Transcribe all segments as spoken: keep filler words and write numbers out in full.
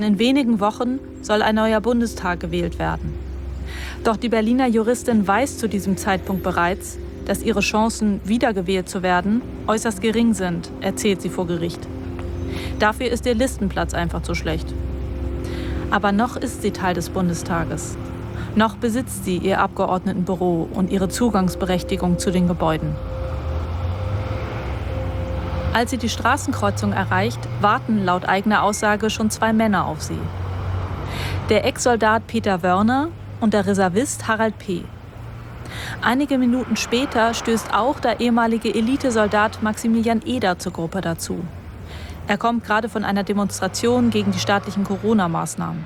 In wenigen Wochen soll ein neuer Bundestag gewählt werden. Doch die Berliner Juristin weiß zu diesem Zeitpunkt bereits, dass ihre Chancen, wiedergewählt zu werden, äußerst gering sind, erzählt sie vor Gericht. Dafür ist ihr Listenplatz einfach zu schlecht. Aber noch ist sie Teil des Bundestages. Noch besitzt sie ihr Abgeordnetenbüro und ihre Zugangsberechtigung zu den Gebäuden. Als sie die Straßenkreuzung erreicht, warten laut eigener Aussage schon zwei Männer auf sie. Der Ex-Soldat Peter Wörner und der Reservist Harald P. Einige Minuten später stößt auch der ehemalige Elitesoldat Maximilian Eder zur Gruppe dazu. Er kommt gerade von einer Demonstration gegen die staatlichen Corona-Maßnahmen.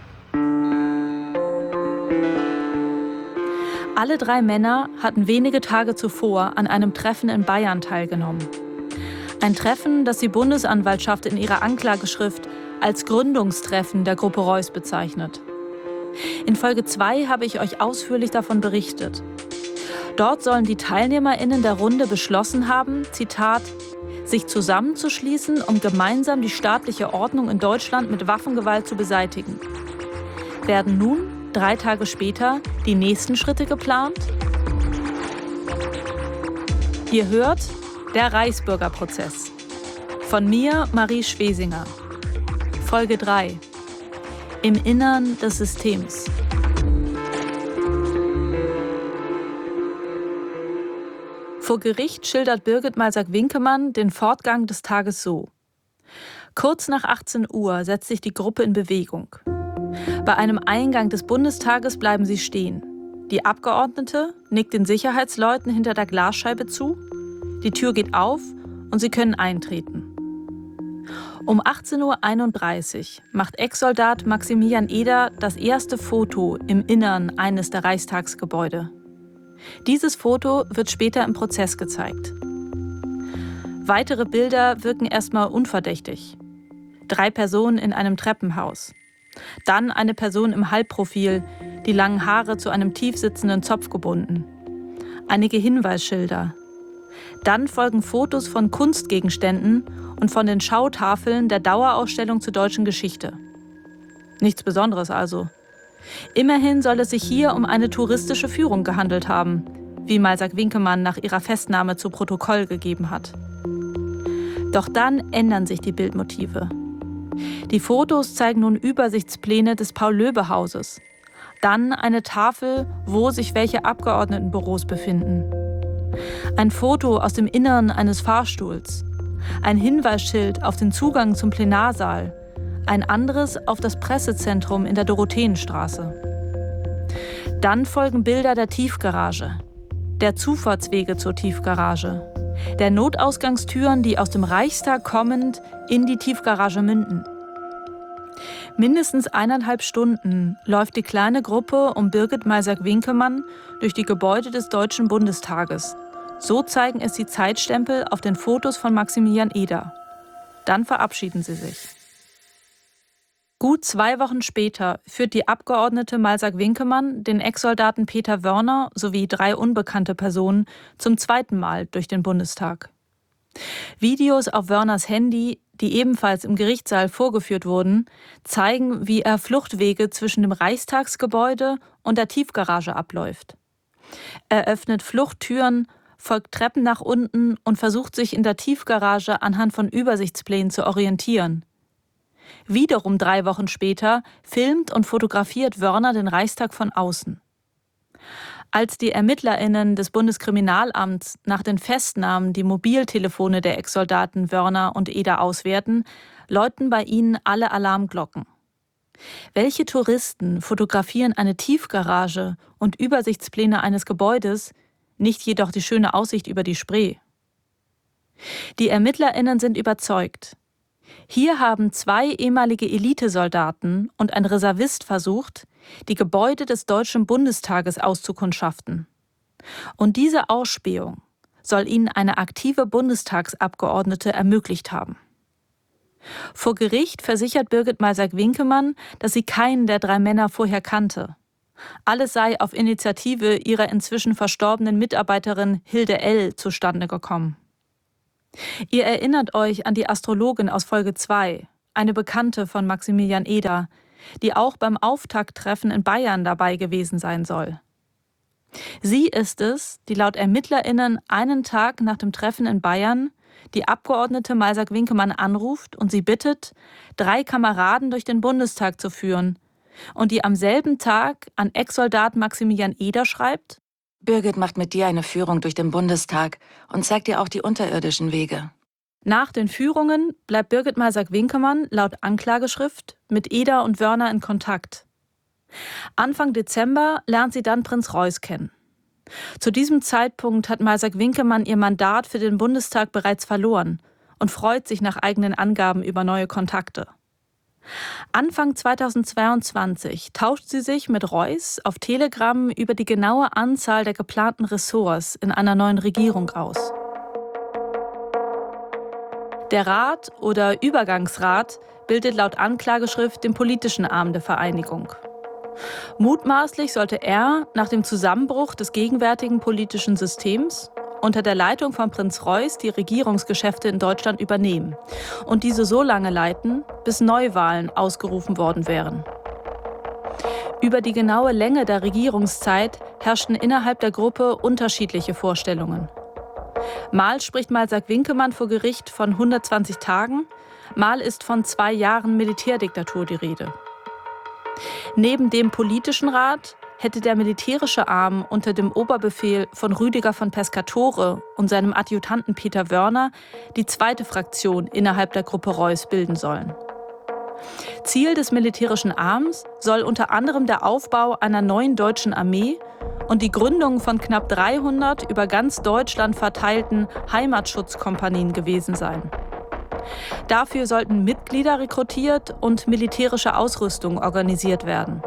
Alle drei Männer hatten wenige Tage zuvor an einem Treffen in Bayern teilgenommen. Ein Treffen, das die Bundesanwaltschaft in ihrer Anklageschrift als Gründungstreffen der Gruppe Reuß bezeichnet. In Folge zwei habe ich euch ausführlich davon berichtet. Dort sollen die TeilnehmerInnen der Runde beschlossen haben, Zitat, sich zusammenzuschließen, um gemeinsam die staatliche Ordnung in Deutschland mit Waffengewalt zu beseitigen. Werden nun, drei Tage später, die nächsten Schritte geplant? Ihr hört Der Reichsbürgerprozess. Von mir, Marie Schwesinger. Folge drei. Im Innern des Systems. Vor Gericht schildert Birgit Malsack-Winkemann den Fortgang des Tages so. Kurz nach achtzehn Uhr setzt sich die Gruppe in Bewegung. Bei einem Eingang des Bundestages bleiben sie stehen. Die Abgeordnete nickt den Sicherheitsleuten hinter der Glasscheibe zu. Die Tür geht auf und sie können eintreten. Um achtzehn Uhr einunddreißig macht Ex-Soldat Maximilian Eder das erste Foto im Innern eines der Reichstagsgebäude. Dieses Foto wird später im Prozess gezeigt. Weitere Bilder wirken erstmal unverdächtig. Drei Personen in einem Treppenhaus. Dann eine Person im Halbprofil, die langen Haare zu einem tief sitzenden Zopf gebunden. Einige Hinweisschilder. Dann folgen Fotos von Kunstgegenständen und von den Schautafeln der Dauerausstellung zur deutschen Geschichte. Nichts Besonderes also. Immerhin soll es sich hier um eine touristische Führung gehandelt haben, wie Malsack-Winkemann nach ihrer Festnahme zu Protokoll gegeben hat. Doch dann ändern sich die Bildmotive. Die Fotos zeigen nun Übersichtspläne des Paul-Löbe-Hauses. Dann eine Tafel, wo sich welche Abgeordnetenbüros befinden. Ein Foto aus dem Innern eines Fahrstuhls. Ein Hinweisschild auf den Zugang zum Plenarsaal. Ein anderes auf das Pressezentrum in der Dorotheenstraße. Dann folgen Bilder der Tiefgarage, der Zufahrtswege zur Tiefgarage, der Notausgangstüren, die aus dem Reichstag kommend in die Tiefgarage münden. Mindestens eineinhalb Stunden läuft die kleine Gruppe um Birgit Malsack-Winkemann durch die Gebäude des Deutschen Bundestages. So zeigen es die Zeitstempel auf den Fotos von Maximilian Eder. Dann verabschieden sie sich. Gut zwei Wochen später führt die Abgeordnete Malsack-Winkemann den Ex-Soldaten Peter Wörner sowie drei unbekannte Personen zum zweiten Mal durch den Bundestag. Videos auf Wörners Handy, die ebenfalls im Gerichtssaal vorgeführt wurden, zeigen, wie er Fluchtwege zwischen dem Reichstagsgebäude und der Tiefgarage abläuft. Er öffnet Fluchttüren, folgt Treppen nach unten und versucht sich in der Tiefgarage anhand von Übersichtsplänen zu orientieren. Wiederum drei Wochen später filmt und fotografiert Wörner den Reichstag von außen. Als die ErmittlerInnen des Bundeskriminalamts nach den Festnahmen die Mobiltelefone der Ex-Soldaten Wörner und Eder auswerten, läuten bei ihnen alle Alarmglocken. Welche Touristen fotografieren eine Tiefgarage und Übersichtspläne eines Gebäudes, nicht jedoch die schöne Aussicht über die Spree? Die ErmittlerInnen sind überzeugt. Hier haben zwei ehemalige Elitesoldaten und ein Reservist versucht, die Gebäude des Deutschen Bundestages auszukundschaften. Und diese Ausspähung soll ihnen eine aktive Bundestagsabgeordnete ermöglicht haben. Vor Gericht versichert Birgit Malsack-Winkemann, dass sie keinen der drei Männer vorher kannte. Alles sei auf Initiative ihrer inzwischen verstorbenen Mitarbeiterin Hilde L. zustande gekommen. Ihr erinnert euch an die Astrologin aus Folge zwei, eine Bekannte von Maximilian Eder, die auch beim Auftakttreffen in Bayern dabei gewesen sein soll. Sie ist es, die laut ErmittlerInnen einen Tag nach dem Treffen in Bayern die Abgeordnete Malsack-Winkemann anruft und sie bittet, drei Kameraden durch den Bundestag zu führen, und die am selben Tag an Ex-Soldat Maximilian Eder schreibt: Birgit macht mit dir eine Führung durch den Bundestag und zeigt dir auch die unterirdischen Wege. Nach den Führungen bleibt Birgit Malsack-Winkemann laut Anklageschrift mit Eder und Wörner in Kontakt. Anfang Dezember lernt sie dann Prinz Reuß kennen. Zu diesem Zeitpunkt hat Malsack-Winkemann ihr Mandat für den Bundestag bereits verloren und freut sich nach eigenen Angaben über neue Kontakte. Anfang zweitausendzweiundzwanzig tauscht sie sich mit Reuß auf Telegram über die genaue Anzahl der geplanten Ressorts in einer neuen Regierung aus. Der Rat oder Übergangsrat bildet laut Anklageschrift den politischen Arm der Vereinigung. Mutmaßlich sollte er nach dem Zusammenbruch des gegenwärtigen politischen Systems unter der Leitung von Prinz Reuß die Regierungsgeschäfte in Deutschland übernehmen und diese so lange leiten, bis Neuwahlen ausgerufen worden wären. Über die genaue Länge der Regierungszeit herrschten innerhalb der Gruppe unterschiedliche Vorstellungen. Mal spricht Malsack-Winkemann vor Gericht von hundertzwanzig Tagen, mal ist von zwei Jahren Militärdiktatur die Rede. Neben dem politischen Rat hätte der militärische Arm unter dem Oberbefehl von Rüdiger von Pescatore und seinem Adjutanten Peter Wörner die zweite Fraktion innerhalb der Gruppe Reuß bilden sollen. Ziel des militärischen Arms soll unter anderem der Aufbau einer neuen deutschen Armee und die Gründung von knapp dreihundert über ganz Deutschland verteilten Heimatschutzkompanien gewesen sein. Dafür sollten Mitglieder rekrutiert und militärische Ausrüstung organisiert werden.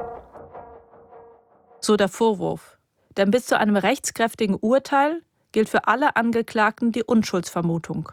So der Vorwurf. Denn bis zu einem rechtskräftigen Urteil gilt für alle Angeklagten die Unschuldsvermutung.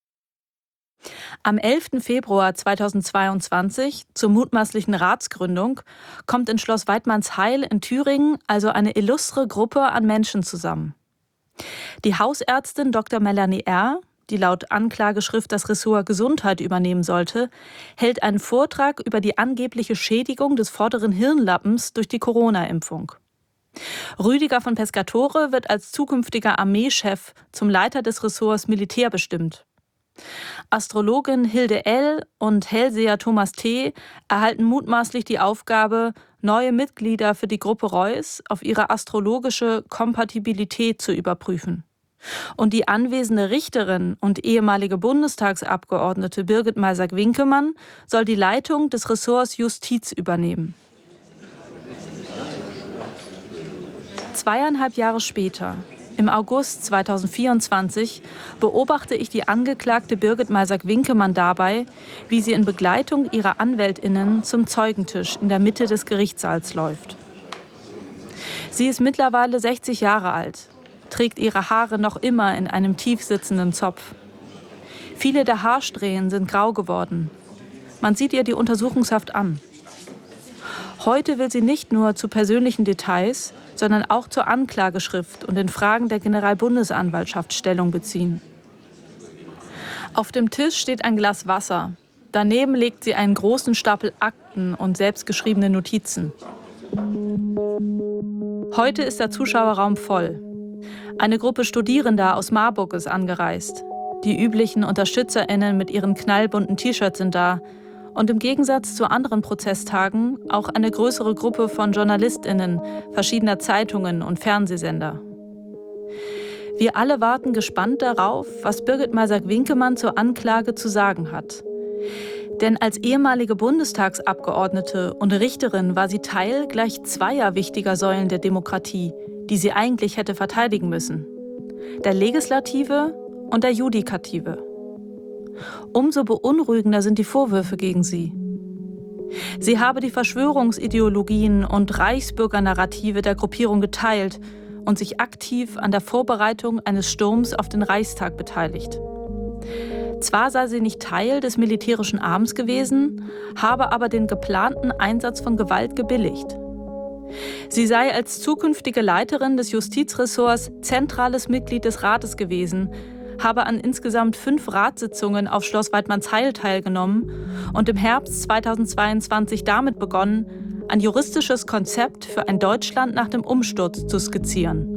Am elften Februar zweitausendzweiundzwanzig, zur mutmaßlichen Ratsgründung, kommt in Schloss Waidmannsheil in Thüringen also eine illustre Gruppe an Menschen zusammen. Die Hausärztin Doktor Melanie R., die laut Anklageschrift das Ressort Gesundheit übernehmen sollte, hält einen Vortrag über die angebliche Schädigung des vorderen Hirnlappens durch die Corona-Impfung. Rüdiger von Pescatore wird als zukünftiger Armeechef zum Leiter des Ressorts Militär bestimmt. Astrologin Hilde L. und Hellseher Thomas T. erhalten mutmaßlich die Aufgabe, neue Mitglieder für die Gruppe Reuß auf ihre astrologische Kompatibilität zu überprüfen. Und die anwesende Richterin und ehemalige Bundestagsabgeordnete Birgit Malsack-Winkemann soll die Leitung des Ressorts Justiz übernehmen. Zweieinhalb Jahre später, im August zweitausendvierundzwanzig, beobachte ich die Angeklagte Birgit Malsack-Winkemann dabei, wie sie in Begleitung ihrer AnwältInnen zum Zeugentisch in der Mitte des Gerichtssaals läuft. Sie ist mittlerweile sechzig Jahre alt, trägt ihre Haare noch immer in einem tief sitzenden Zopf. Viele der Haarsträhnen sind grau geworden. Man sieht ihr die Untersuchungshaft an. Heute will sie nicht nur zu persönlichen Details, sondern auch zur Anklageschrift und den Fragen der Generalbundesanwaltschaft Stellung beziehen. Auf dem Tisch steht ein Glas Wasser. Daneben legt sie einen großen Stapel Akten und selbstgeschriebene Notizen. Heute ist der Zuschauerraum voll. Eine Gruppe Studierender aus Marburg ist angereist. Die üblichen UnterstützerInnen mit ihren knallbunten T-Shirts sind da. Und im Gegensatz zu anderen Prozesstagen auch eine größere Gruppe von JournalistInnen verschiedener Zeitungen und Fernsehsender. Wir alle warten gespannt darauf, was Birgit Malsack-Winkemann zur Anklage zu sagen hat. Denn als ehemalige Bundestagsabgeordnete und Richterin war sie Teil gleich zweier wichtiger Säulen der Demokratie, die sie eigentlich hätte verteidigen müssen: der Legislative und der Judikative. Umso beunruhigender sind die Vorwürfe gegen sie. Sie habe die Verschwörungsideologien und Reichsbürgernarrative der Gruppierung geteilt und sich aktiv an der Vorbereitung eines Sturms auf den Reichstag beteiligt. Zwar sei sie nicht Teil des militärischen Arms gewesen, habe aber den geplanten Einsatz von Gewalt gebilligt. Sie sei als zukünftige Leiterin des Justizressorts zentrales Mitglied des Rates gewesen, habe an insgesamt fünf Ratssitzungen auf Schloss Waidmannsheil teilgenommen und im Herbst zweitausendzweiundzwanzig damit begonnen, ein juristisches Konzept für ein Deutschland nach dem Umsturz zu skizzieren.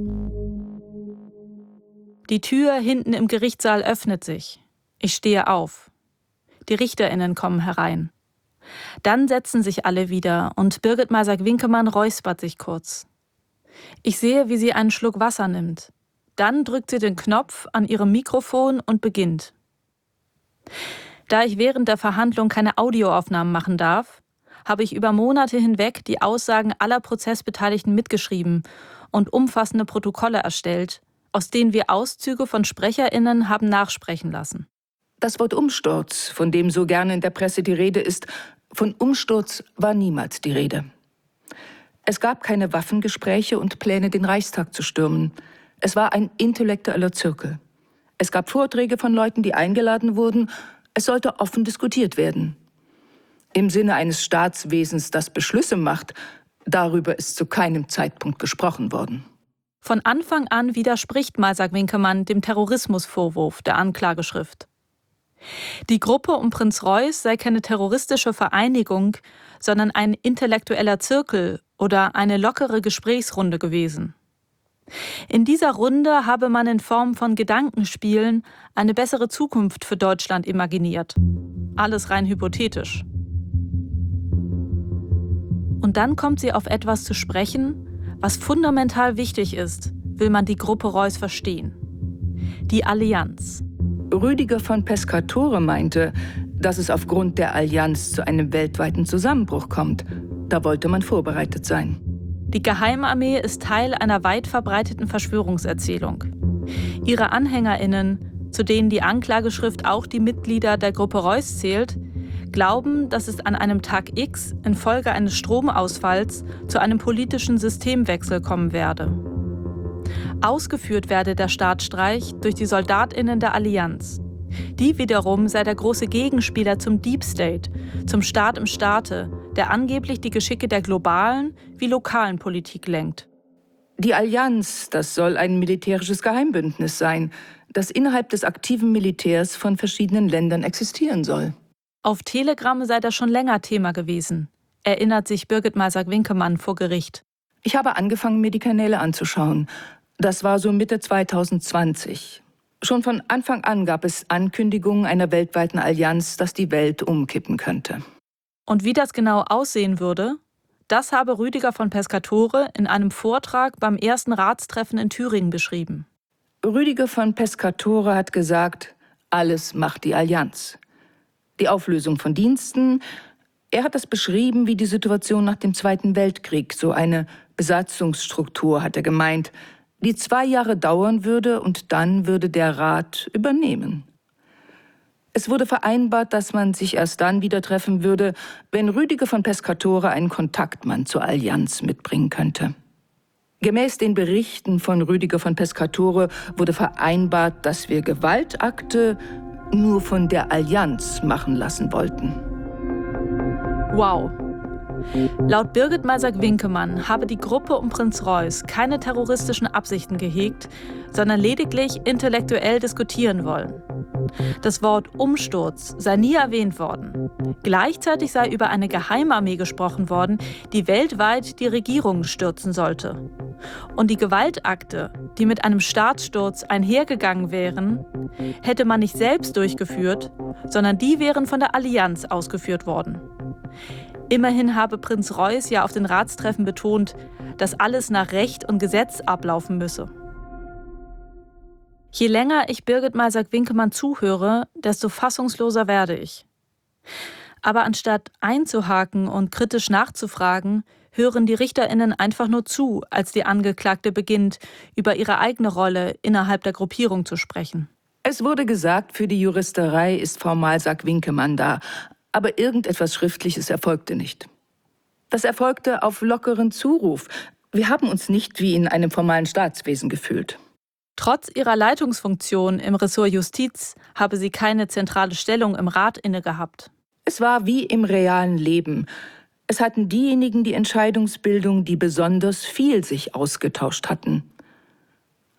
Die Tür hinten im Gerichtssaal öffnet sich. Ich stehe auf. Die RichterInnen kommen herein. Dann setzen sich alle wieder und Birgit Maersak-Winkemann räuspert sich kurz. Ich sehe, wie sie einen Schluck Wasser nimmt. Dann drückt sie den Knopf an ihrem Mikrofon und beginnt. Da ich während der Verhandlung keine Audioaufnahmen machen darf, habe ich über Monate hinweg die Aussagen aller Prozessbeteiligten mitgeschrieben und umfassende Protokolle erstellt, aus denen wir Auszüge von SprecherInnen haben nachsprechen lassen. Das Wort Umsturz, von dem so gerne in der Presse die Rede ist, von Umsturz war niemals die Rede. Es gab keine Waffengespräche und Pläne, den Reichstag zu stürmen. Es war ein intellektueller Zirkel. Es gab Vorträge von Leuten, die eingeladen wurden. Es sollte offen diskutiert werden. Im Sinne eines Staatswesens, das Beschlüsse macht, darüber ist zu keinem Zeitpunkt gesprochen worden. Von Anfang an widerspricht Maersak-Winkemann dem Terrorismusvorwurf der Anklageschrift. Die Gruppe um Prinz Reuß sei keine terroristische Vereinigung, sondern ein intellektueller Zirkel oder eine lockere Gesprächsrunde gewesen. In dieser Runde habe man in Form von Gedankenspielen eine bessere Zukunft für Deutschland imaginiert. Alles rein hypothetisch. Und dann kommt sie auf etwas zu sprechen, was fundamental wichtig ist, will man die Gruppe Reuß verstehen. Die Allianz. Rüdiger von Pescatore meinte, dass es aufgrund der Allianz zu einem weltweiten Zusammenbruch kommt. Da wollte man vorbereitet sein. Die Geheimarmee ist Teil einer weit verbreiteten Verschwörungserzählung. Ihre AnhängerInnen, zu denen die Anklageschrift auch die Mitglieder der Gruppe Reuß zählt, glauben, dass es an einem Tag X infolge eines Stromausfalls zu einem politischen Systemwechsel kommen werde. Ausgeführt werde der Staatsstreich durch die SoldatInnen der Allianz. Die wiederum sei der große Gegenspieler zum Deep State, zum Staat im Staate, der angeblich die Geschicke der globalen wie lokalen Politik lenkt. Die Allianz, das soll ein militärisches Geheimbündnis sein, das innerhalb des aktiven Militärs von verschiedenen Ländern existieren soll. Auf Telegram sei das schon länger Thema gewesen, erinnert sich Birgit Maersak-Winkemann vor Gericht. Ich habe angefangen, mir die Kanäle anzuschauen. Das war so Mitte zweitausendzwanzig. Schon von Anfang an gab es Ankündigungen einer weltweiten Allianz, dass die Welt umkippen könnte. Und wie das genau aussehen würde, das habe Rüdiger von Pescatore in einem Vortrag beim ersten Ratstreffen in Thüringen beschrieben. Rüdiger von Pescatore hat gesagt, alles macht die Allianz. Die Auflösung von Diensten. Er hat das beschrieben wie die Situation nach dem Zweiten Weltkrieg, so eine Besatzungsstruktur, hat er gemeint, die zwei Jahre dauern würde und dann würde der Rat übernehmen. Es wurde vereinbart, dass man sich erst dann wieder treffen würde, wenn Rüdiger von Pescatore einen Kontaktmann zur Allianz mitbringen könnte. Gemäß den Berichten von Rüdiger von Pescatore wurde vereinbart, dass wir Gewaltakte nur von der Allianz machen lassen wollten. Wow. Laut Birgit Maersak-Winkemann habe die Gruppe um Prinz Reuß keine terroristischen Absichten gehegt, sondern lediglich intellektuell diskutieren wollen. Das Wort Umsturz sei nie erwähnt worden. Gleichzeitig sei über eine Geheimarmee gesprochen worden, die weltweit die Regierungen stürzen sollte. Und die Gewaltakte, die mit einem Staatssturz einhergegangen wären, hätte man nicht selbst durchgeführt, sondern die wären von der Allianz ausgeführt worden. Immerhin habe Prinz Reuß ja auf den Ratstreffen betont, dass alles nach Recht und Gesetz ablaufen müsse. Je länger ich Birgit Maersak-Winkemann zuhöre, desto fassungsloser werde ich. Aber anstatt einzuhaken und kritisch nachzufragen, hören die RichterInnen einfach nur zu, als die Angeklagte beginnt, über ihre eigene Rolle innerhalb der Gruppierung zu sprechen. Es wurde gesagt, für die Juristerei ist Frau Maersak-Winkemann da, aber irgendetwas Schriftliches erfolgte nicht. Das erfolgte auf lockeren Zuruf. Wir haben uns nicht wie in einem formalen Staatswesen gefühlt. Trotz ihrer Leitungsfunktion im Ressort Justiz habe sie keine zentrale Stellung im Rat inne gehabt. Es war wie im realen Leben. Es hatten diejenigen die Entscheidungsbildung, die besonders viel sich ausgetauscht hatten.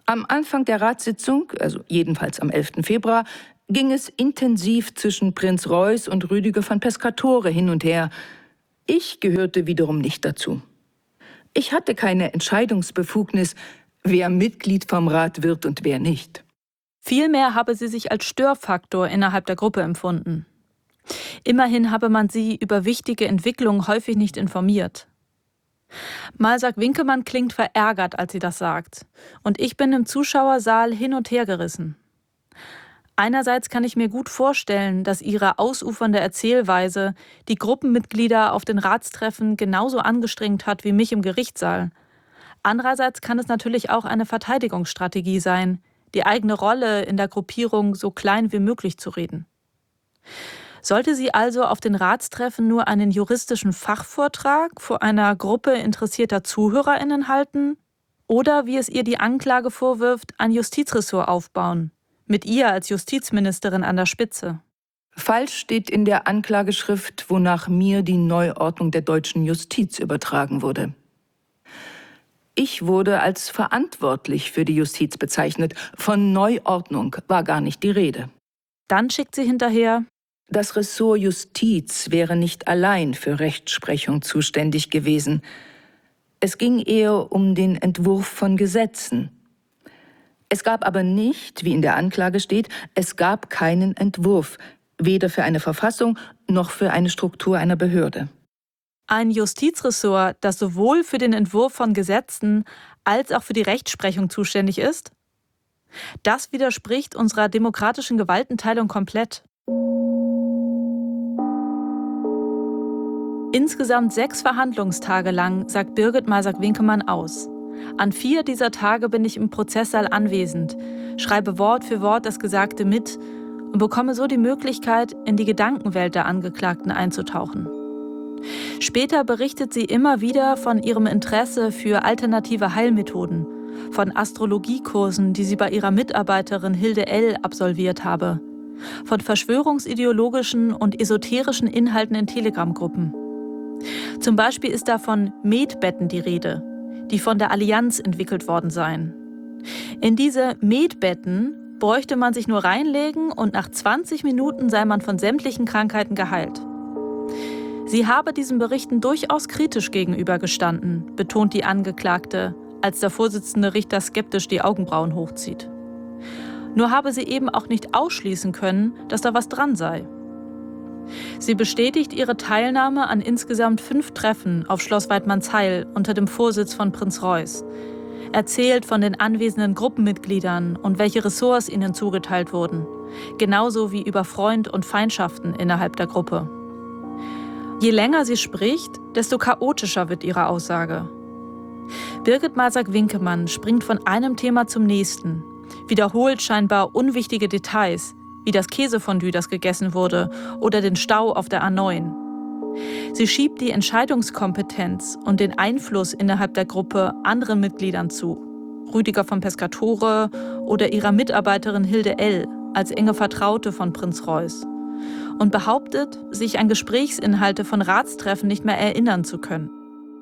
Am Anfang der Ratssitzung, also jedenfalls am elften Februar, ging es intensiv zwischen Prinz Reuß und Rüdiger von Pescatore hin und her. Ich gehörte wiederum nicht dazu. Ich hatte keine Entscheidungsbefugnis, wer Mitglied vom Rat wird und wer nicht. Vielmehr habe sie sich als Störfaktor innerhalb der Gruppe empfunden. Immerhin habe man sie über wichtige Entwicklungen häufig nicht informiert. Malsack-Winkemann klingt verärgert, als sie das sagt. Und ich bin im Zuschauersaal hin und her gerissen. Einerseits kann ich mir gut vorstellen, dass ihre ausufernde Erzählweise die Gruppenmitglieder auf den Ratstreffen genauso angestrengt hat wie mich im Gerichtssaal. Andererseits kann es natürlich auch eine Verteidigungsstrategie sein, die eigene Rolle in der Gruppierung so klein wie möglich zu reden. Sollte sie also auf den Ratstreffen nur einen juristischen Fachvortrag vor einer Gruppe interessierter ZuhörerInnen halten? Oder, wie es ihr die Anklage vorwirft, ein Justizressort aufbauen, mit ihr als Justizministerin an der Spitze? Falsch steht in der Anklageschrift, wonach mir die Neuordnung der deutschen Justiz übertragen wurde. Ich wurde als verantwortlich für die Justiz bezeichnet. Von Neuordnung war gar nicht die Rede. Dann schickt sie hinterher: Das Ressort Justiz wäre nicht allein für Rechtsprechung zuständig gewesen. Es ging eher um den Entwurf von Gesetzen. Es gab aber nicht, wie in der Anklage steht, es gab keinen Entwurf, weder für eine Verfassung noch für eine Struktur einer Behörde. Ein Justizressort, das sowohl für den Entwurf von Gesetzen als auch für die Rechtsprechung zuständig ist? Das widerspricht unserer demokratischen Gewaltenteilung komplett. Insgesamt sechs Verhandlungstage lang sagt Birgit Malsack-Winkemann aus. An vier dieser Tage bin ich im Prozesssaal anwesend, schreibe Wort für Wort das Gesagte mit und bekomme so die Möglichkeit, in die Gedankenwelt der Angeklagten einzutauchen. Später berichtet sie immer wieder von ihrem Interesse für alternative Heilmethoden, von Astrologiekursen, die sie bei ihrer Mitarbeiterin Hilde L. absolviert habe, von verschwörungsideologischen und esoterischen Inhalten in Telegram-Gruppen. Zum Beispiel ist da von Medbetten die Rede, die von der Allianz entwickelt worden seien. In diese Medbetten bräuchte man sich nur reinlegen und nach zwanzig Minuten sei man von sämtlichen Krankheiten geheilt. Sie habe diesen Berichten durchaus kritisch gegenübergestanden, betont die Angeklagte, als der Vorsitzende Richter skeptisch die Augenbrauen hochzieht. Nur habe sie eben auch nicht ausschließen können, dass da was dran sei. Sie bestätigt ihre Teilnahme an insgesamt fünf Treffen auf Schloss Waidmannsheil unter dem Vorsitz von Prinz Reuß, erzählt von den anwesenden Gruppenmitgliedern und welche Ressorts ihnen zugeteilt wurden, genauso wie über Freund- und Feindschaften innerhalb der Gruppe. Je länger sie spricht, desto chaotischer wird ihre Aussage. Birgit Malsack-Winkemann springt von einem Thema zum nächsten, wiederholt scheinbar unwichtige Details, wie das Käsefondue, das gegessen wurde, oder den Stau auf der A neun. Sie schiebt die Entscheidungskompetenz und den Einfluss innerhalb der Gruppe anderen Mitgliedern zu, Rüdiger von Pescatore oder ihrer Mitarbeiterin Hilde L. als enge Vertraute von Prinz Reuß, und behauptet, sich an Gesprächsinhalte von Ratstreffen nicht mehr erinnern zu können.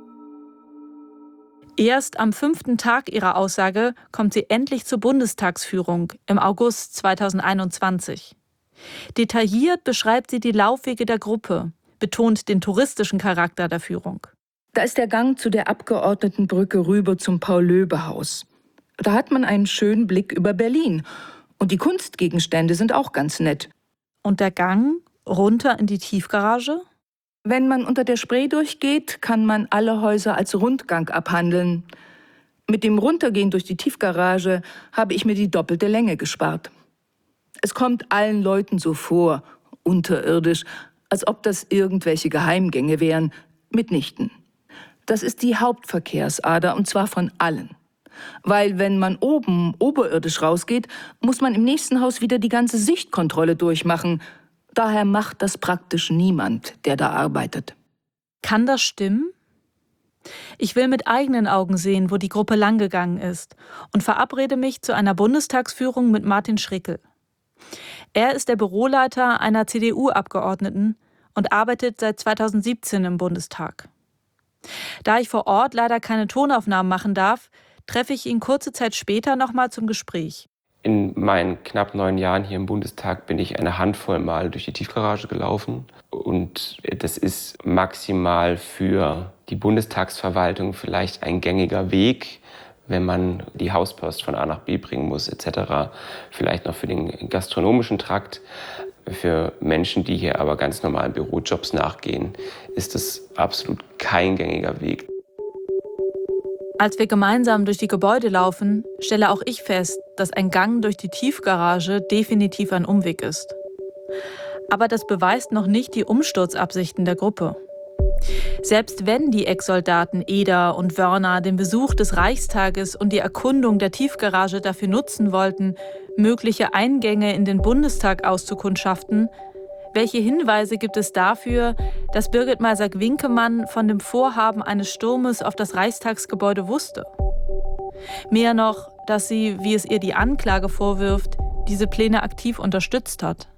Erst am fünften Tag ihrer Aussage kommt sie endlich zur Bundestagsführung im August zweitausendeinundzwanzig. Detailliert beschreibt sie die Laufwege der Gruppe, betont den touristischen Charakter der Führung. Da ist der Gang zu der Abgeordnetenbrücke rüber zum Paul-Löbe-Haus. Da hat man einen schönen Blick über Berlin. Und die Kunstgegenstände sind auch ganz nett. Und der Gang runter in die Tiefgarage? Wenn man unter der Spree durchgeht, kann man alle Häuser als Rundgang abhandeln. Mit dem Runtergehen durch die Tiefgarage habe ich mir die doppelte Länge gespart. Es kommt allen Leuten so vor, unterirdisch, als ob das irgendwelche Geheimgänge wären. Mitnichten. Das ist die Hauptverkehrsader, und zwar von allen. Weil wenn man oben oberirdisch rausgeht, muss man im nächsten Haus wieder die ganze Sichtkontrolle durchmachen. Daher macht das praktisch niemand, der da arbeitet. Kann das stimmen? Ich will mit eigenen Augen sehen, wo die Gruppe langgegangen ist, und verabrede mich zu einer Bundestagsführung mit Martin Schrickel. Er ist der Büroleiter einer C D U-Abgeordneten und arbeitet seit zweitausendsiebzehn im Bundestag. Da ich vor Ort leider keine Tonaufnahmen machen darf, treffe ich ihn kurze Zeit später nochmal zum Gespräch. In meinen knapp neun Jahren hier im Bundestag bin ich eine Handvoll Mal durch die Tiefgarage gelaufen. Und das ist maximal für die Bundestagsverwaltung vielleicht ein gängiger Weg, wenn man die Hauspost von A nach B bringen muss et cetera. Vielleicht noch für den gastronomischen Trakt. Für Menschen, die hier aber ganz normalen Bürojobs nachgehen, ist das absolut kein gängiger Weg. Als wir gemeinsam durch die Gebäude laufen, stelle auch ich fest, dass ein Gang durch die Tiefgarage definitiv ein Umweg ist. Aber das beweist noch nicht die Umsturzabsichten der Gruppe. Selbst wenn die Ex-Soldaten Eder und Wörner den Besuch des Reichstages und die Erkundung der Tiefgarage dafür nutzen wollten, mögliche Eingänge in den Bundestag auszukundschaften, welche Hinweise gibt es dafür, dass Birgit Malsack-Winkemann von dem Vorhaben eines Sturmes auf das Reichstagsgebäude wusste? Mehr noch, dass sie, wie es ihr die Anklage vorwirft, diese Pläne aktiv unterstützt hat.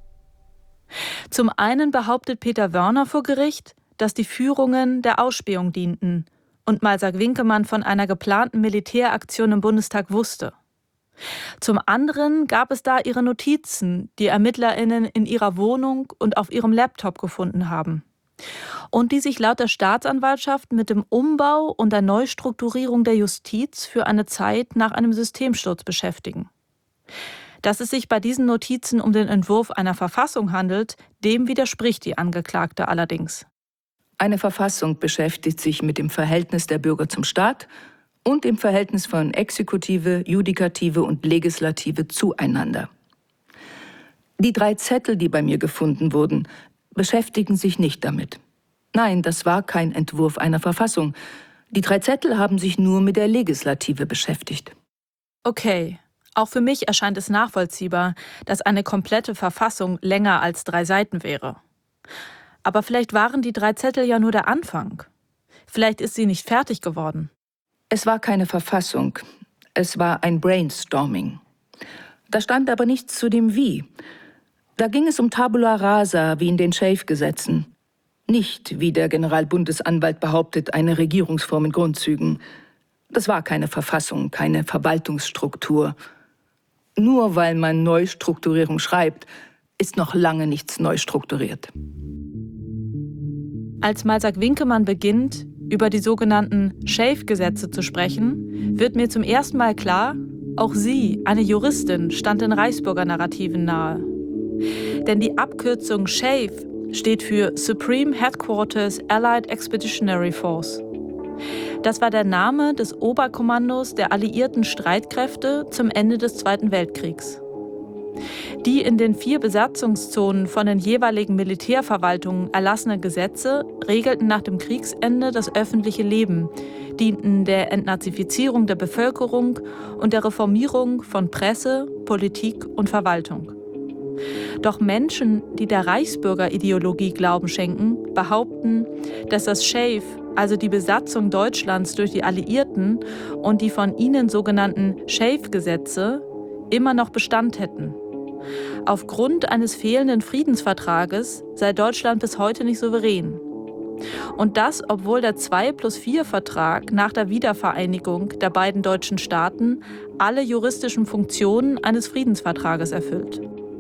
Zum einen behauptet Peter Wörner vor Gericht, dass die Führungen der Ausspähung dienten und Malsack-Winkemann von einer geplanten Militäraktion im Bundestag wusste. Zum anderen gab es da ihre Notizen, die ErmittlerInnen in ihrer Wohnung und auf ihrem Laptop gefunden haben. Und die sich laut der Staatsanwaltschaft mit dem Umbau und der Neustrukturierung der Justiz für eine Zeit nach einem Systemsturz beschäftigen. Dass es sich bei diesen Notizen um den Entwurf einer Verfassung handelt, dem widerspricht die Angeklagte allerdings. Eine Verfassung beschäftigt sich mit dem Verhältnis der Bürger zum Staat und dem Verhältnis von Exekutive, Judikative und Legislative zueinander. Die drei Zettel, die bei mir gefunden wurden, beschäftigen sich nicht damit. Nein, das war kein Entwurf einer Verfassung. Die drei Zettel haben sich nur mit der Legislative beschäftigt. Okay, auch für mich erscheint es nachvollziehbar, dass eine komplette Verfassung länger als drei Seiten wäre. Aber vielleicht waren die drei Zettel ja nur der Anfang. Vielleicht ist sie nicht fertig geworden. Es war keine Verfassung, es war ein Brainstorming. Da stand aber nichts zu dem Wie. Da ging es um Tabula rasa, wie in den Schäf-Gesetzen. Nicht, wie der Generalbundesanwalt behauptet, eine Regierungsform in Grundzügen. Das war keine Verfassung, keine Verwaltungsstruktur. Nur weil man Neustrukturierung schreibt, ist noch lange nichts neu strukturiert. Als Malsack-Winkemann beginnt, über die sogenannten Schäf-Gesetze zu sprechen, wird mir zum ersten Mal klar, auch sie, eine Juristin, stand den Reichsbürger-Narrativen nahe. Denn die Abkürzung Schäf steht für Supreme Headquarters Allied Expeditionary Force. Das war der Name des Oberkommandos der alliierten Streitkräfte zum Ende des Zweiten Weltkriegs. Die in den vier Besatzungszonen von den jeweiligen Militärverwaltungen erlassenen Gesetze regelten nach dem Kriegsende das öffentliche Leben, dienten der Entnazifizierung der Bevölkerung und der Reformierung von Presse, Politik und Verwaltung. Doch Menschen, die der Reichsbürgerideologie Glauben schenken, behaupten, dass das Schäf, also die Besatzung Deutschlands durch die Alliierten und die von ihnen sogenannten Schäf-Gesetze, immer noch Bestand hätten. Aufgrund eines fehlenden Friedensvertrages sei Deutschland bis heute nicht souverän. Und das, obwohl der zwei plus vier Vertrag nach der Wiedervereinigung der beiden deutschen Staaten alle juristischen Funktionen eines Friedensvertrages erfüllt.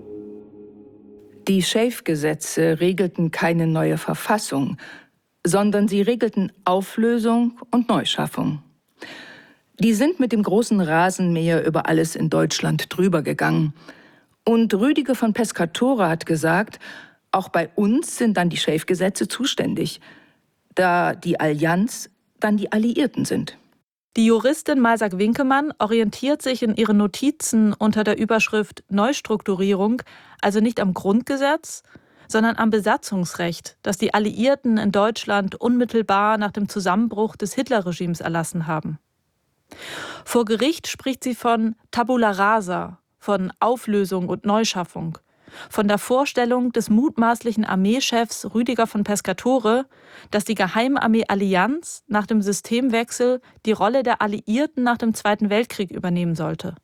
Die Schäf-Gesetze regelten keine neue Verfassung, sondern sie regelten Auflösung und Neuschaffung. Die sind mit dem großen Rasenmäher über alles in Deutschland drüber gegangen. Und Rüdiger von Pescatore hat gesagt, auch bei uns sind dann die Schäf-Gesetze zuständig, da die Allianz dann die Alliierten sind. Die Juristin Malsack-Winkemann orientiert sich in ihren Notizen unter der Überschrift Neustrukturierung also nicht am Grundgesetz, sondern am Besatzungsrecht, das die Alliierten in Deutschland unmittelbar nach dem Zusammenbruch des Hitlerregimes erlassen haben. Vor Gericht spricht sie von Tabula rasa, von Auflösung und Neuschaffung, von der Vorstellung des mutmaßlichen Armeechefs Rüdiger von Pescatore, dass die Geheimarmee Allianz nach dem Systemwechsel die Rolle der Alliierten nach dem Zweiten Weltkrieg übernehmen sollte.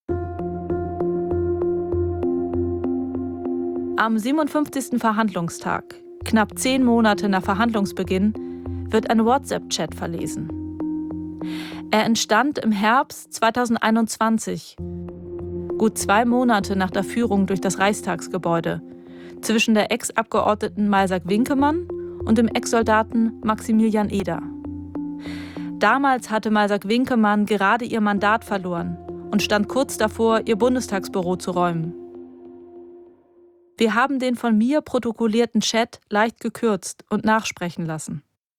Am siebenundfünfzigsten Verhandlungstag, knapp zehn Monate nach Verhandlungsbeginn, wird ein WhatsApp-Chat verlesen. Er entstand im Herbst zweitausendeinundzwanzig, gut zwei Monate nach der Führung durch das Reichstagsgebäude, zwischen der Ex-Abgeordneten Malsak Winkemann und dem Ex-Soldaten Maximilian Eder. Damals hatte Malsak Winkemann gerade ihr Mandat verloren und stand kurz davor, ihr Bundestagsbüro zu räumen. Wir haben den von mir protokollierten Chat leicht gekürzt und nachsprechen lassen.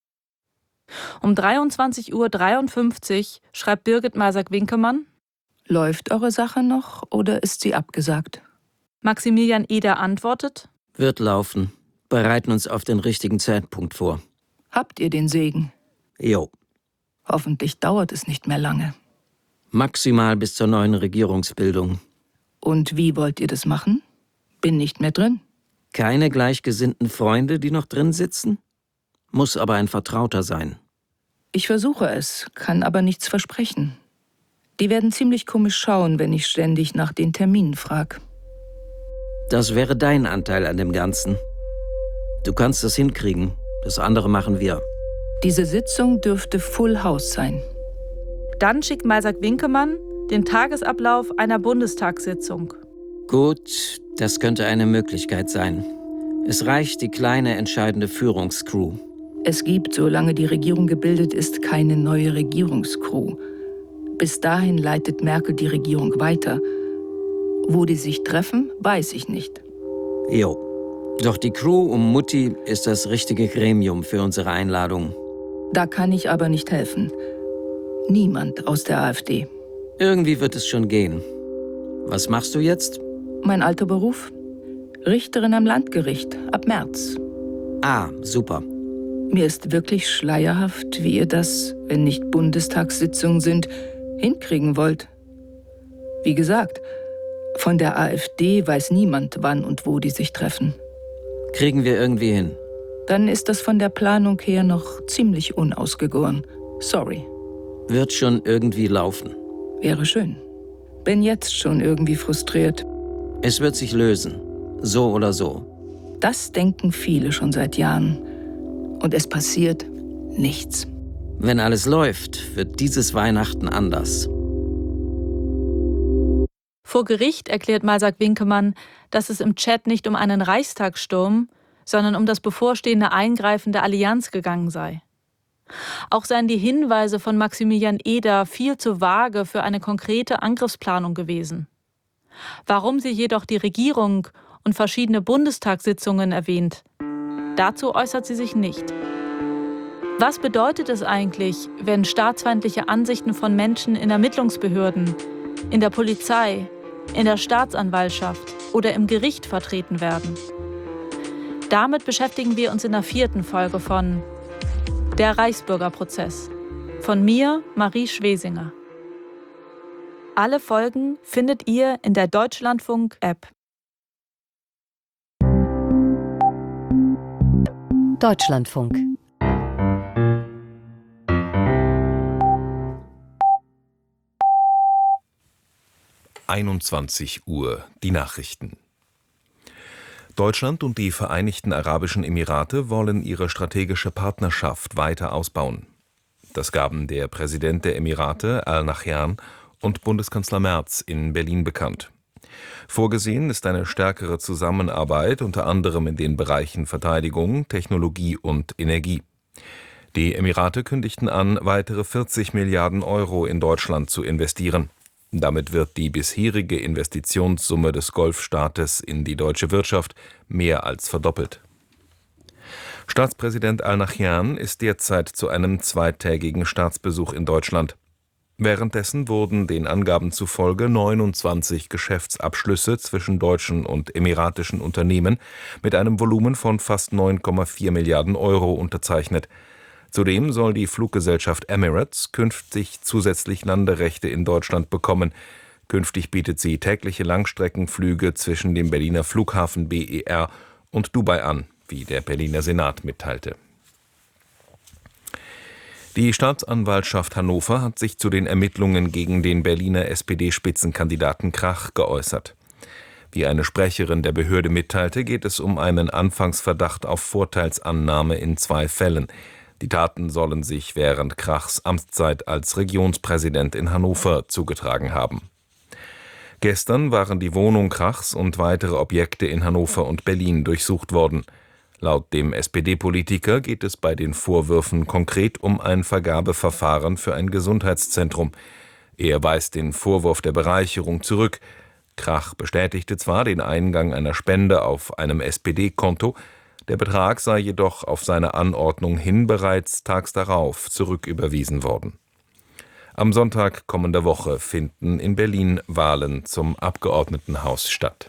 Um dreiundzwanzig Uhr dreiundfünfzig schreibt Birgit Malsak Winkemann: Läuft eure Sache noch oder ist sie abgesagt? Maximilian Eder antwortet: Wird laufen. Bereiten uns auf den richtigen Zeitpunkt vor. Habt ihr den Segen? Jo. Hoffentlich dauert es nicht mehr lange. Maximal bis zur neuen Regierungsbildung. Und wie wollt ihr das machen? Bin nicht mehr drin. Keine gleichgesinnten Freunde, die noch drin sitzen? Muss aber ein Vertrauter sein. Ich versuche es, kann aber nichts versprechen. Die werden ziemlich komisch schauen, wenn ich ständig nach den Terminen frage. Das wäre dein Anteil an dem Ganzen. Du kannst es hinkriegen. Das andere machen wir. Diese Sitzung dürfte Full House sein. Dann schickt Malsak Winkemann den Tagesablauf einer Bundestagssitzung. Gut, das könnte eine Möglichkeit sein. Es reicht die kleine, entscheidende Führungscrew. Es gibt, solange die Regierung gebildet ist, keine neue Regierungscrew. Bis dahin leitet Merkel die Regierung weiter. Wo die sich treffen, weiß ich nicht. Jo. Doch die Crew um Mutti ist das richtige Gremium für unsere Einladung. Da kann ich aber nicht helfen. Niemand aus der AfD. Irgendwie wird es schon gehen. Was machst du jetzt? Mein alter Beruf? Richterin am Landgericht, ab März. Ah, super. Mir ist wirklich schleierhaft, wie ihr das, wenn nicht Bundestagssitzungen sind, hinkriegen wollt. Wie gesagt, von der AfD weiß niemand, wann und wo die sich treffen. Kriegen wir irgendwie hin. Dann ist das von der Planung her noch ziemlich unausgegoren. Sorry. Wird schon irgendwie laufen. Wäre schön. Bin jetzt schon irgendwie frustriert. Es wird sich lösen. So oder so. Das denken viele schon seit Jahren. Und es passiert nichts. Wenn alles läuft, wird dieses Weihnachten anders. Vor Gericht erklärt Malsak Winkemann, dass es im Chat nicht um einen Reichstagssturm, sondern um das bevorstehende Eingreifen der Allianz gegangen sei. Auch seien die Hinweise von Maximilian Eder viel zu vage für eine konkrete Angriffsplanung gewesen. Warum sie jedoch die Regierung und verschiedene Bundestagssitzungen erwähnt, dazu äußert sie sich nicht. Was bedeutet es eigentlich, wenn staatsfeindliche Ansichten von Menschen in Ermittlungsbehörden, in der Polizei, in der Staatsanwaltschaft oder im Gericht vertreten werden? Damit beschäftigen wir uns in der vierten Folge von Der Reichsbürgerprozess. Von mir, Marie Schwesinger. Alle Folgen findet ihr in der Deutschlandfunk-App. Deutschlandfunk. einundzwanzig Uhr, die Nachrichten. Deutschland und die Vereinigten Arabischen Emirate wollen ihre strategische Partnerschaft weiter ausbauen. Das gaben der Präsident der Emirate, Al-Nahyan, und Bundeskanzler Merz in Berlin bekannt. Vorgesehen ist eine stärkere Zusammenarbeit, unter anderem in den Bereichen Verteidigung, Technologie und Energie. Die Emirate kündigten an, weitere vierzig Milliarden Euro in Deutschland zu investieren. Damit wird die bisherige Investitionssumme des Golfstaates in die deutsche Wirtschaft mehr als verdoppelt. Staatspräsident Al-Nahyan ist derzeit zu einem zweitägigen Staatsbesuch in Deutschland. Währenddessen wurden den Angaben zufolge neunundzwanzig Geschäftsabschlüsse zwischen deutschen und emiratischen Unternehmen mit einem Volumen von fast neun Komma vier Milliarden Euro unterzeichnet. Zudem soll die Fluggesellschaft Emirates künftig zusätzlich Landerechte in Deutschland bekommen. Künftig bietet sie tägliche Langstreckenflüge zwischen dem Berliner Flughafen B E R und Dubai an, wie der Berliner Senat mitteilte. Die Staatsanwaltschaft Hannover hat sich zu den Ermittlungen gegen den Berliner S P D-Spitzenkandidaten Krach geäußert. Wie eine Sprecherin der Behörde mitteilte, geht es um einen Anfangsverdacht auf Vorteilsannahme in zwei Fällen. Die Taten sollen sich während Krachs Amtszeit als Regionspräsident in Hannover zugetragen haben. Gestern waren die Wohnung Krachs und weitere Objekte in Hannover und Berlin durchsucht worden. Laut dem S P D-Politiker geht es bei den Vorwürfen konkret um ein Vergabeverfahren für ein Gesundheitszentrum. Er weist den Vorwurf der Bereicherung zurück. Krach bestätigte zwar den Eingang einer Spende auf einem S P D-Konto, der Betrag sei jedoch auf seine Anordnung hin bereits tags darauf zurücküberwiesen worden. Am Sonntag kommender Woche finden in Berlin Wahlen zum Abgeordnetenhaus statt.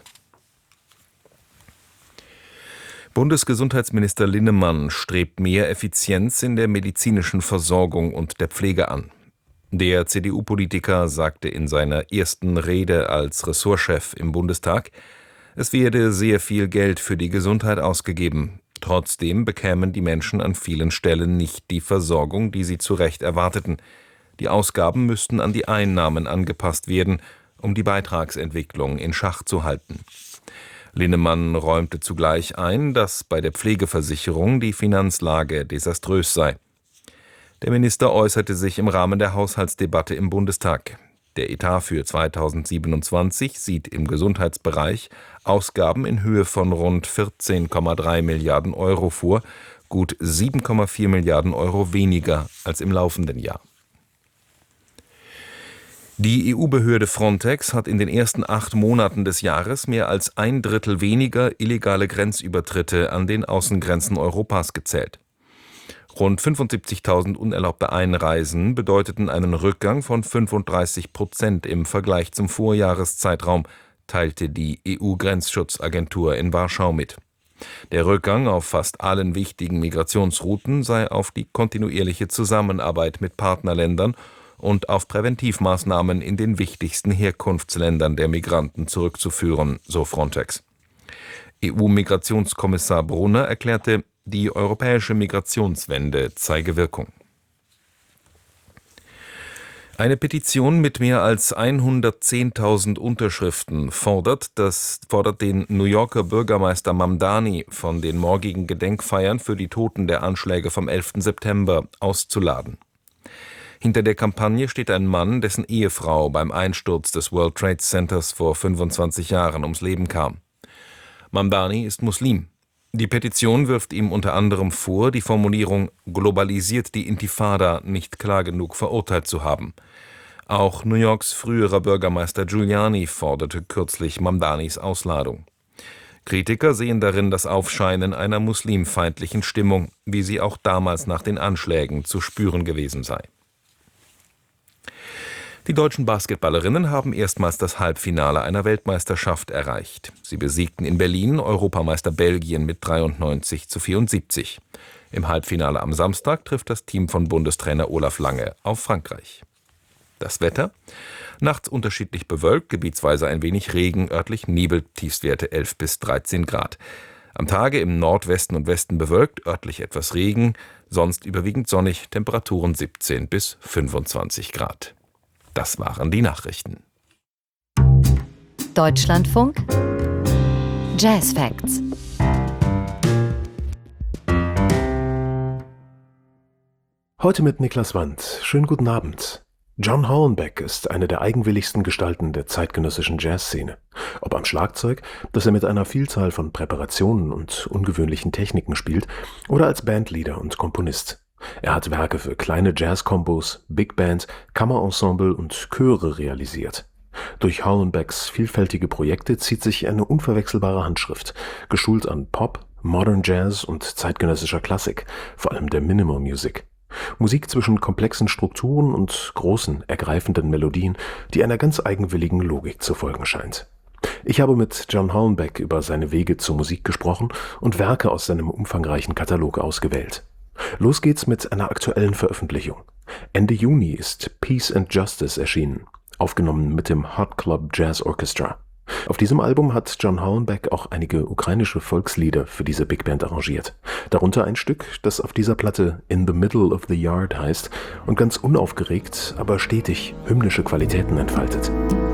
Bundesgesundheitsminister Linnemann strebt mehr Effizienz in der medizinischen Versorgung und der Pflege an. Der C D U-Politiker sagte in seiner ersten Rede als Ressortchef im Bundestag, es werde sehr viel Geld für die Gesundheit ausgegeben. Trotzdem bekämen die Menschen an vielen Stellen nicht die Versorgung, die sie zu Recht erwarteten. Die Ausgaben müssten an die Einnahmen angepasst werden, um die Beitragsentwicklung in Schach zu halten. Linnemann räumte zugleich ein, dass bei der Pflegeversicherung die Finanzlage desaströs sei. Der Minister äußerte sich im Rahmen der Haushaltsdebatte im Bundestag. Der Etat für zweitausendsiebenundzwanzig sieht im Gesundheitsbereich Ausgaben in Höhe von rund vierzehn Komma drei Milliarden Euro vor, gut sieben Komma vier Milliarden Euro weniger als im laufenden Jahr. Die E U-Behörde Frontex hat in den ersten acht Monaten des Jahres mehr als ein Drittel weniger illegale Grenzübertritte an den Außengrenzen Europas gezählt. Rund fünfundsiebzigtausend unerlaubte Einreisen bedeuteten einen Rückgang von fünfunddreißig Prozent im Vergleich zum Vorjahreszeitraum, teilte die E U-Grenzschutzagentur in Warschau mit. Der Rückgang auf fast allen wichtigen Migrationsrouten sei auf die kontinuierliche Zusammenarbeit mit Partnerländern und auf Präventivmaßnahmen in den wichtigsten Herkunftsländern der Migranten zurückzuführen, so Frontex. E U-Migrationskommissar Brunner erklärte, die europäische Migrationswende zeige Wirkung. Eine Petition mit mehr als hundertzehntausend Unterschriften fordert, das, fordert den New Yorker Bürgermeister Mamdani von den morgigen Gedenkfeiern für die Toten der Anschläge vom elften September auszuladen. Hinter der Kampagne steht ein Mann, dessen Ehefrau beim Einsturz des World Trade Centers vor fünfundzwanzig Jahren ums Leben kam. Mamdani ist Muslim. Die Petition wirft ihm unter anderem vor, die Formulierung »globalisiert die Intifada« nicht klar genug verurteilt zu haben. Auch New Yorks früherer Bürgermeister Giuliani forderte kürzlich Mamdanis Ausladung. Kritiker sehen darin das Aufscheinen einer muslimfeindlichen Stimmung, wie sie auch damals nach den Anschlägen zu spüren gewesen sei. Die deutschen Basketballerinnen haben erstmals das Halbfinale einer Weltmeisterschaft erreicht. Sie besiegten in Berlin Europameister Belgien mit dreiundneunzig zu vierundsiebzig. Im Halbfinale am Samstag trifft das Team von Bundestrainer Olaf Lange auf Frankreich. Das Wetter? Nachts unterschiedlich bewölkt, gebietsweise ein wenig Regen, örtlich Nebel, Tiefstwerte elf bis dreizehn Grad. Am Tage im Nordwesten und Westen bewölkt, örtlich etwas Regen, sonst überwiegend sonnig, Temperaturen siebzehn bis fünfundzwanzig Grad. Das waren die Nachrichten. Deutschlandfunk Jazz Facts. Heute mit Niklas Wandt. Schönen guten Abend. John Hornbeck ist eine der eigenwilligsten Gestalten der zeitgenössischen Jazzszene. Ob am Schlagzeug, das er mit einer Vielzahl von Präparationen und ungewöhnlichen Techniken spielt, oder als Bandleader und Komponist. Er hat Werke für kleine Jazz-Kombos, Big Band, Kammerensemble und Chöre realisiert. Durch Hornbecks vielfältige Projekte zieht sich eine unverwechselbare Handschrift, geschult an Pop, Modern Jazz und zeitgenössischer Klassik, vor allem der Minimal Music. Musik zwischen komplexen Strukturen und großen, ergreifenden Melodien, die einer ganz eigenwilligen Logik zu folgen scheint. Ich habe mit John Hornbeck über seine Wege zur Musik gesprochen und Werke aus seinem umfangreichen Katalog ausgewählt. Los geht's mit einer aktuellen Veröffentlichung. Ende Juni ist Peace and Justice erschienen, aufgenommen mit dem Hot Club Jazz Orchestra. Auf diesem Album hat John Hornbeck auch einige ukrainische Volkslieder für diese Big Band arrangiert. Darunter ein Stück, das auf dieser Platte In the Middle of the Yard heißt und ganz unaufgeregt, aber stetig hymnische Qualitäten entfaltet.